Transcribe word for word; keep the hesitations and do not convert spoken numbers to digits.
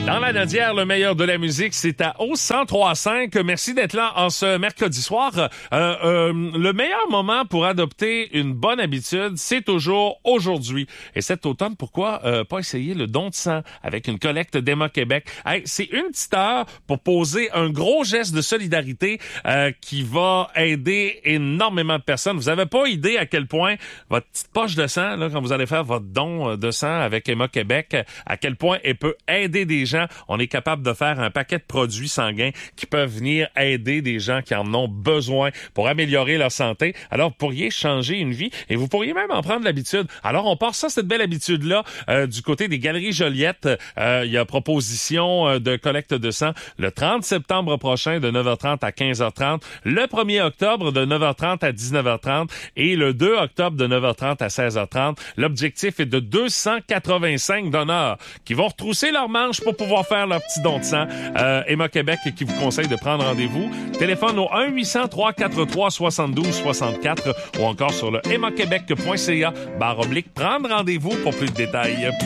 Dans la Nadière, le meilleur de la musique, c'est à O cent trois virgule cinq. Merci d'être là en ce mercredi soir. Euh, euh, le meilleur moment pour adopter une bonne habitude, c'est toujours aujourd'hui. Et cet automne, pourquoi euh, pas essayer le don de sang avec une collecte d'Emma Québec? Hey, c'est une petite heure pour poser un gros geste de solidarité euh, qui va aider énormément de personnes. Vous avez pas idée à quel point votre petite poche de sang, là, quand vous allez faire votre don de sang avec Emma Québec, à quel point elle peut aider des gens. On est capable de faire un paquet de produits sanguins qui peuvent venir aider des gens qui en ont besoin pour améliorer leur santé. Alors, vous pourriez changer une vie et vous pourriez même en prendre l'habitude. Alors, on part ça, cette belle habitude-là, euh, du côté des Galeries Joliette. Euh, il y a proposition euh, de collecte de sang le trente septembre prochain de neuf heures trente à quinze heures trente, le premier octobre de neuf heures trente à dix-neuf heures trente et le deux octobre de neuf heures trente à seize heures trente. L'objectif est de deux cent quatre-vingt-cinq donneurs qui vont retrousser leurs manches pour pouvoir faire leur petit don de sang. Euh, Emma Québec qui vous conseille de prendre rendez-vous. Téléphone au un huit cents trois quatre trois soixante-douze soixante-quatre ou encore sur le emma québec point c a barre oblique prendre rendez-vous pour plus de détails.